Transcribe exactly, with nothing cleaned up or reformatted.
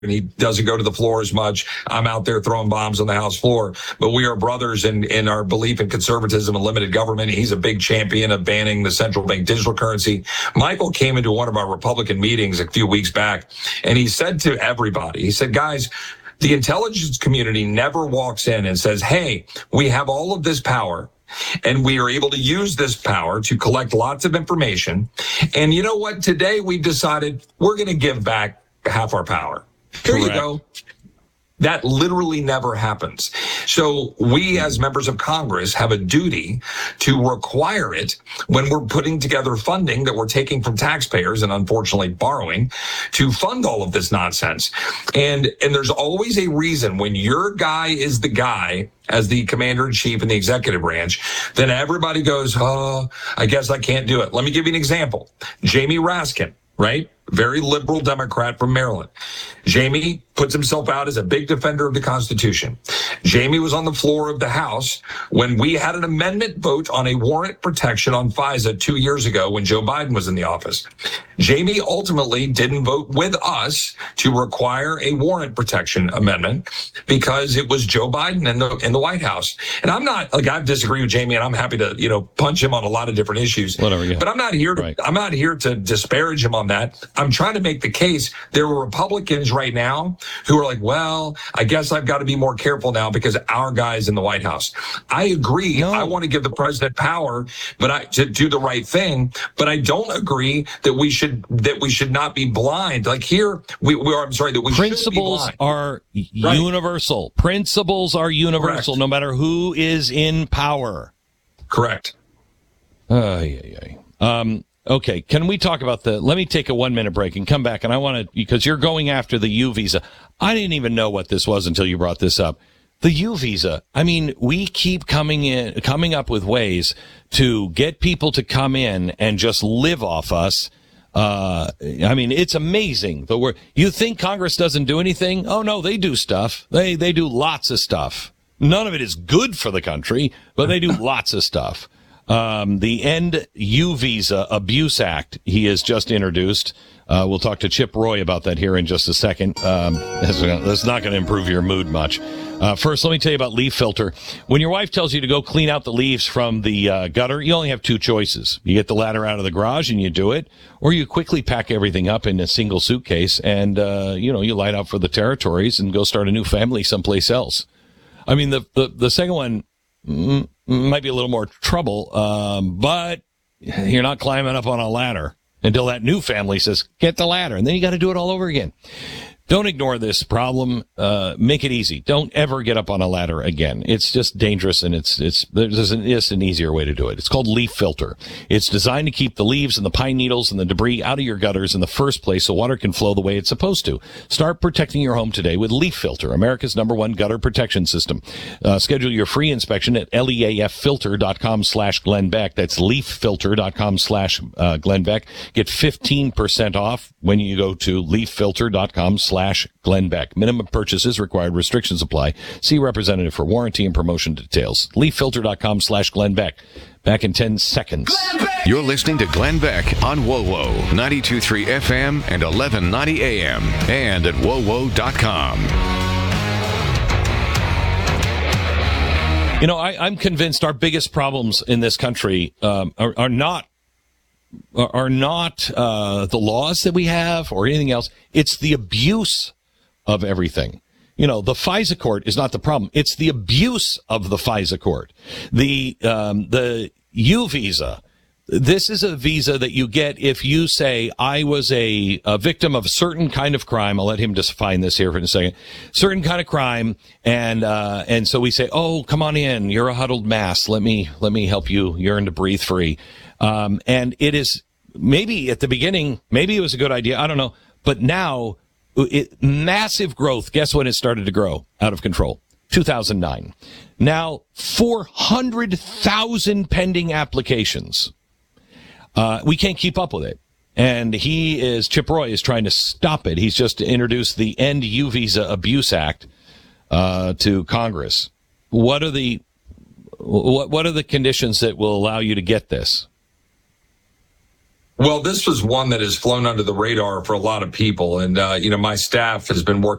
and he doesn't go to the floor as much. I'm out there throwing bombs on the House floor. But we are brothers in, in our belief in conservatism and limited government. He's a big champion of banning the central bank digital currency. Michael came into one of our Republican meetings a few weeks back, and he said to everybody, he said, guys, the intelligence community never walks in and says, hey, we have all of this power, and we are able to use this power to collect lots of information. And you know what? Today we've decided we're going to give back half our power. Here Correct. You go. That literally never happens. So we as members of Congress have a duty to require it when we're putting together funding that we're taking from taxpayers and unfortunately borrowing to fund all of this nonsense. And and there's always a reason when your guy is the guy as the commander in chief in the executive branch, then everybody goes, oh, I guess I can't do it. Let me give you an example. Jamie Raskin, right? Very liberal Democrat from Maryland. Jamie puts himself out as a big defender of the Constitution. Jamie was on the floor of the House when we had an amendment vote on a warrant protection on FISA two years ago when Joe Biden was in the office. Jamie ultimately didn't vote with us to require a warrant protection amendment because it was Joe Biden in the in the White House. And I'm not like I disagree with Jamie, and I'm happy to you know punch him on a lot of different issues. Whatever, yeah. But I'm not here to right. I'm not here to disparage him on that. I'm trying to make the case there are Republicans right now who are like, well, I guess I've got to be more careful now because our guy is in the White House. I agree. No. I want to give the president power, but I to do the right thing. But I don't agree that we should that we should not be blind. Like here, we, we are. I'm sorry that we principles should be blind. are right. universal. Principles are universal, Correct. No matter who is in power. Correct. Uh, yeah, yeah. Um. Okay, can we talk about the, let me take a one minute break and come back, and I want to, because you're going after the U visa. I didn't even know what this was until you brought this up. The U visa. I mean, we keep coming in, coming up with ways to get people to come in and just live off us. Uh, I mean, it's amazing. The word, you think Congress doesn't do anything? Oh no, they do stuff. They, they do lots of stuff. None of it is good for the country, but they do lots of stuff. Um, the End U Visa Abuse Act he has just introduced. Uh, we'll talk to Chip Roy about that here in just a second. Um, that's, that's not going to improve your mood much. Uh, first, let me tell you about Leaf Filter. When your wife tells you to go clean out the leaves from the uh, gutter, you only have two choices. You get the ladder out of the garage and you do it, or you quickly pack everything up in a single suitcase and, uh, you know, you light out for the territories and go start a new family someplace else. I mean, the, the, the second one, mm, might be a little more trouble, um, but you're not climbing up on a ladder until that new family says, get the ladder. And then you got to do it all over again. Don't ignore this problem. Uh, make it easy. Don't ever get up on a ladder again. It's just dangerous, and it's it's there's an, just an easier way to do it. It's called Leaf Filter. It's designed to keep the leaves and the pine needles and the debris out of your gutters in the first place so water can flow the way it's supposed to. Start protecting your home today with Leaf Filter, America's number one gutter protection system. Uh, schedule your free inspection at leaffilter.com slash Glenn Beck. That's leaffilter.com slash uh, Glenn Beck. Get fifteen percent off when you go to leaffilter.com slash Glenn Beck. Minimum purchases required. Restrictions apply. See representative for warranty and promotion details. leaffilter.com slash Glenn Beck. Back in ten seconds. You're listening to Glenn Beck on WoWo, ninety-two point three F M and eleven ninety A M, and at wo wo dot com. You know, I, I'm convinced our biggest problems in this country um, are, are not are not uh, the laws that we have or anything else. It's the abuse of everything. You know, the FISA court is not the problem. It's the abuse of the FISA court. The um, the U visa. This is a visa that you get if you say, I was a, a victim of a certain kind of crime. I'll let him define this here for a second. Certain kind of crime. And, uh, and so we say, oh, come on in. You're a huddled mass. Let me, let me help you yearn to breathe free. Um, and it is maybe at the beginning, maybe it was a good idea. I don't know. But now it, massive growth. Guess when it started to grow out of control? two thousand nine. Now, four hundred thousand pending applications. Uh, we can't keep up with it. And he is, Chip Roy is trying to stop it. He's just introduced the End U Visa Abuse Act, uh, to Congress. What are the, what, what are the conditions that will allow you to get this? Well, this was one that has flown under the radar for a lot of people. And, uh, you know, my staff has been working